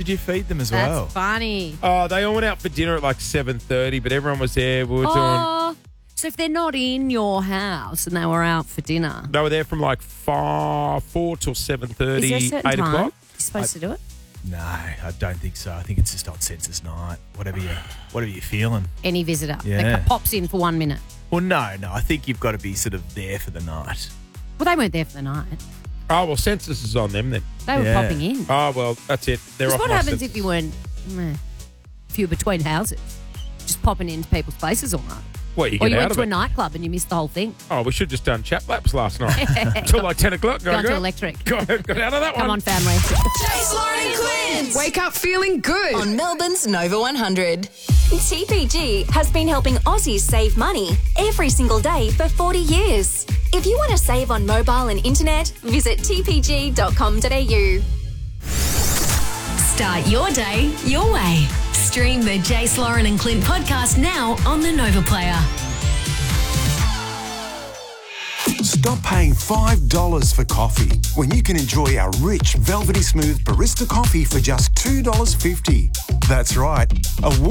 did you feed them as well? That's funny. Oh, they all went out for dinner at like 7:30, but everyone was there. We were doing. So if they're not in your house and they were out for dinner, They were there from like 4 till 7:30, is there a certain 8 time o'clock. you're supposed to do it? No, I don't think so. I think it's just on census night. Whatever you're feeling. Any visitor Yeah. that pops in for 1 minute. Well, no. I think you've got to be sort of there for the night. Well, they weren't there for the night. Oh, well, census is on them then. They were Yeah. popping in. Oh, well, that's it. They're 'Cause off what my happens census. if you weren't, if you were between houses, just popping into people's places all night? What, you Or get you out went of to it? a nightclub and you missed the whole thing. Oh, we should just done chat laps last night. Until like 10 o'clock. Gone to electric. Got out of that Come one. on, family. Jace, Lauren and Clint. Wake up feeling good. On Melbourne's Nova 100. TPG has been helping Aussies save money every single day for 40 years. If you want to save on mobile and internet, visit tpg.com.au. Start your day your way. Stream the Jace, Lauren and Clint podcast now on the Nova Player. Stop paying $5 for coffee when you can enjoy our rich, velvety smooth barista coffee for just $2.50. That's right.